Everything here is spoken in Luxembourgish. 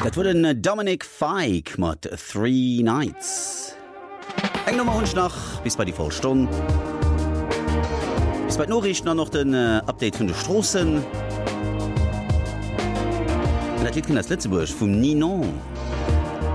Dat wurde den Dominic Fike mat 3 Nights. Eng nommer hunsch nach bis bei die Vollstunde. Bis bei Norrichten noch den Update vun de Strossen. Dat Lied das Lettzeburg vum Ninon.